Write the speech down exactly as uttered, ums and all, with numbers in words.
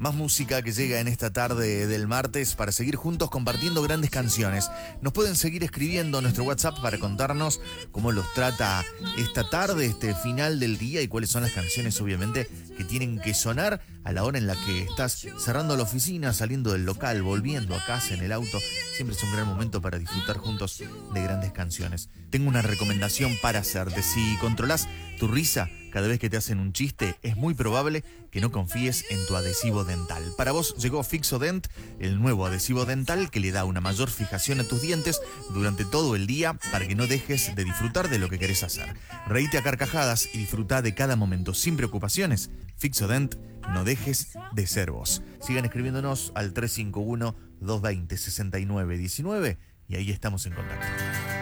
Más música que llega en esta tarde del martes para seguir juntos compartiendo grandes canciones. Nos pueden seguir escribiendo a nuestro WhatsApp para contarnos cómo los trata esta tarde, este final del día y cuáles son las canciones, obviamente, que tienen que sonar a la hora en la que estás cerrando la oficina, saliendo del local, volviendo a casa en el auto. Siempre es un gran momento para disfrutar juntos de grandes canciones. Tengo una recomendación para hacerte. Si controlás tu risa cada vez que te hacen un chiste, es muy probable que no confíes en tu adhesivo dental. Para vos llegó Fixodent, el nuevo adhesivo dental que le da una mayor fijación a tus dientes durante todo el día para que no dejes de disfrutar de lo que querés hacer. Reíte a carcajadas y disfruta de cada momento sin preocupaciones. Fixodent, no dejes de ser vos. Sigan escribiéndonos al tres cinco uno, dos dos cero, seis nueve uno nueve y ahí estamos en contacto.